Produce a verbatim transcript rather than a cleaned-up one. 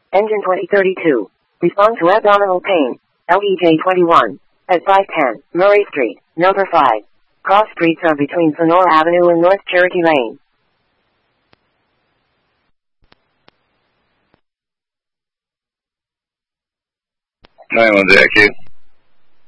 Engine twenty thirty-two. Respond to abdominal pain. L E J twenty-one. At five ten, Murray Street, number five. Cross streets are between Sonora Avenue and North Cherokee Lane. nine one J Q.